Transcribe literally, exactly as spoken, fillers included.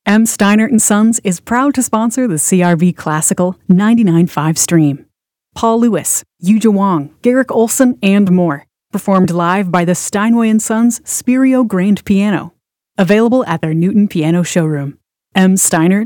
M. Steinert and Sons is proud to sponsor the C R V Classical ninety-nine point five stream. Paul Lewis, Yuja Wong, Garrick Olson, and more. Performed live by the Steinway and Sons Spirio Grand Piano. Available at their Newton Piano showroom. m steinert